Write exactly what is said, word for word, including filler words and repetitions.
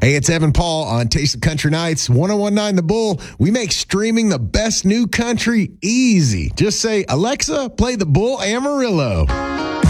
Hey, it's Evan Paul on Taste of Country Nights, one oh one point nine The Bull. We make streaming the best new country easy. Just say, Alexa, play The Bull Amarillo.